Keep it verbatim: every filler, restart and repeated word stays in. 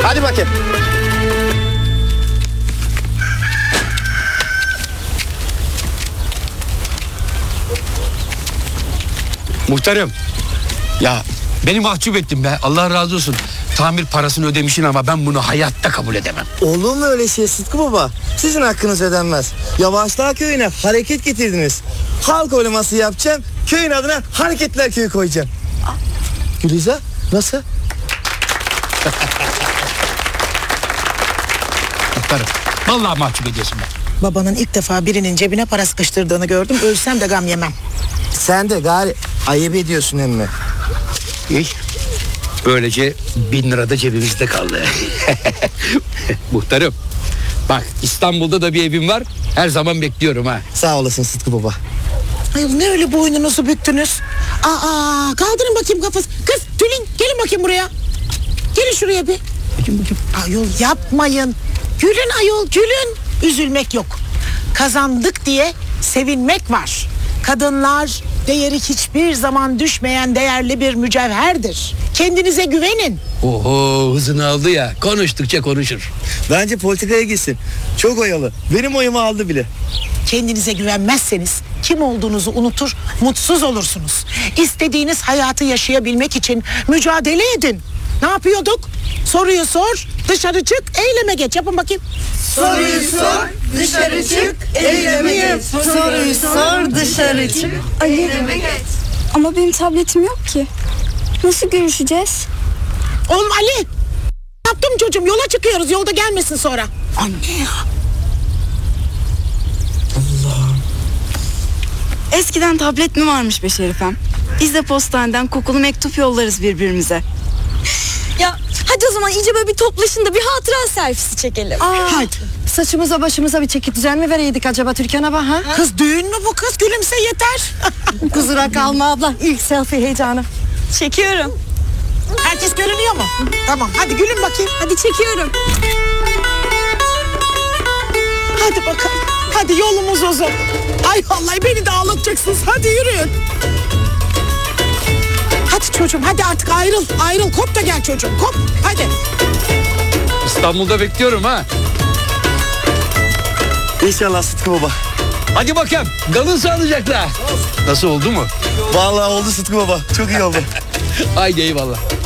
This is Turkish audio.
Hadi bakayım. Muhtarım. Ya beni mahcup ettin be. Allah razı olsun. Tamir parasını ödemişsin ama ben bunu hayatta kabul edemem. Olur mu öyle şey Sıtkı Baba? Sizin hakkınız ödenmez. Yavaşlar köyüne hareket getirdiniz. Halk oylaması yapacağım. Köyün adına Hareketler Köyü koyacağım. Gülizar nasıl? Muhtarım. Vallahi mahcup ediyorsun be. Babanın ilk defa birinin cebine para sıkıştırdığını gördüm. Ölsem de gam yemem. Sen de gari ayıp ediyorsun emmi. İyi. Böylece bin lira da cebimizde kaldı. Muhtarım. Bak İstanbul'da da bir evim var. Her zaman bekliyorum ha. Sağ olasın Sıtkı Baba. Ayol ne öyle boynunuzu büktünüz? Aa, kaldırın bakayım kafası. Kız Tülin gelin bakayım buraya. Gelin şuraya bir. Bakayım bakayım. Ayol yapmayın. Gülün ayol gülün. Üzülmek yok. Kazandık diye sevinmek var. Kadınlar değeri hiçbir zaman düşmeyen değerli bir mücevherdir. Kendinize güvenin. Oho hızını aldı ya. Konuştukça konuşur. Bence politikaya gitsin. Çok oyalı. Benim oyumu aldı bile. Kendinize güvenmezseniz kim olduğunuzu unutur, mutsuz olursunuz. İstediğiniz hayatı yaşayabilmek için mücadele edin. Ne yapıyorduk? Soruyu sor, dışarı çık, eyleme geç. Yapın bakayım. Soruyu sor, dışarı çık, eyleme geç. Soruyu sor, dışarı çık, eyleme geç. Ama benim tabletim yok ki. Nasıl görüşeceğiz? Oğlum Ali, ne yaptım çocuğum? Yola çıkıyoruz, yolda gelmesin sonra. Anne ya. Eskiden tablet mi varmış be Şerifem? Biz de postaneden kokulu mektup yollarız birbirimize. Ya hadi o zaman iyice böyle bir toplaşın da bir hatıra selfiesi çekelim. Hadi. Saçımıza başımıza bir çeki düzen mi vereydik acaba Türkan abla ha? Kız düğün mü bu kız? Gülümse yeter. Kusura kalma abla, ilk selfie heyecanı. Çekiyorum. Herkes görünüyor mu? Tamam, hadi gülün bakayım. Hadi çekiyorum. Hadi bakalım. Hadi yolumuz uzun. Ay vallahi beni de ağlatacaksınız. Hadi yürüyün. Hadi çocuğum hadi artık ayrıl. Ayrıl kop da gel çocuğum kop. Hadi. İstanbul'da bekliyorum ha. İnşallah Sıtkı Baba. Hadi bakalım. Kalın sağlıcakla. Nasıl oldu mu? Vallahi oldu Sıtkı Baba. Çok iyi oldu. Haydi eyvallah.